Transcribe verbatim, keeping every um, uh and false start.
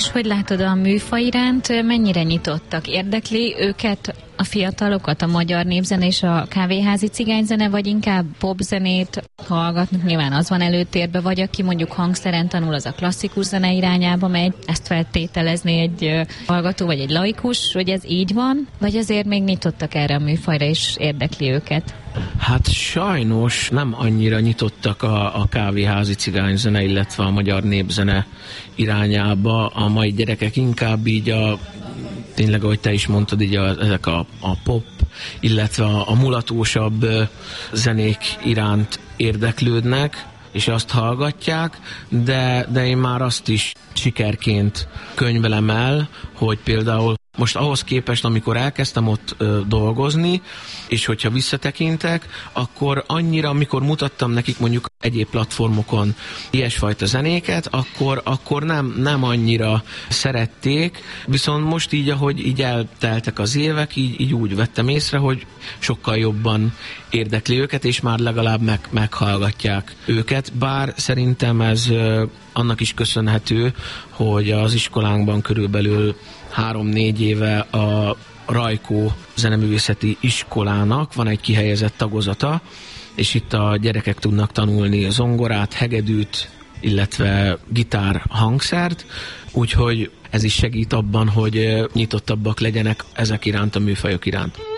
És hogy látod a műfaj iránt, mennyire nyitottak? Érdekli őket, a fiatalokat, a magyar népzene és a kávéházi cigányzene, vagy inkább popzenét hallgatnak? Nyilván az van előtérbe, vagy aki mondjuk hangszeren tanul, az a klasszikus zene irányába megy. Ezt feltételezni egy hallgató, vagy egy laikus, hogy ez így van? Vagy azért még nyitottak erre a műfajra, és érdekli őket? Hát sajnos nem annyira nyitottak a, a kávéházi cigányzene, illetve a magyar népzene irányába. A mai gyerekek inkább így a, tényleg, ahogy te is mondtad, így a, ezek a, a pop, illetve a, a mulatósabb zenék iránt érdeklődnek, és azt hallgatják, de, de én már azt is sikerként könyvelem el, hogy például most ahhoz képest, amikor elkezdtem ott ö, dolgozni, és hogyha visszatekintek, akkor annyira, amikor mutattam nekik mondjuk egyéb platformokon ilyesfajta zenéket, akkor, akkor nem, nem annyira szerették, viszont most így, ahogy így elteltek az évek, így, így úgy vettem észre, hogy sokkal jobban érdekli őket, és már legalább meg, meghallgatják őket, bár szerintem ez ö, annak is köszönhető, hogy az iskolánkban körülbelül három-négy éve a Rajkó zeneművészeti iskolának van egy kihelyezett tagozata, és itt a gyerekek tudnak tanulni zongorát, hegedűt, illetve gitár hangszert, úgyhogy ez is segít abban, hogy nyitottabbak legyenek ezek iránt, a műfajok iránt.